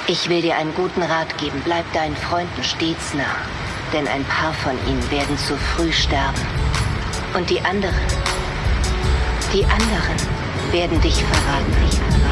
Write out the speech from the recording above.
Ich will dir einen guten Rat geben. Bleib deinen Freunden stets nah. Denn ein paar von ihnen werden zu früh sterben. Und die anderen werden dich verraten.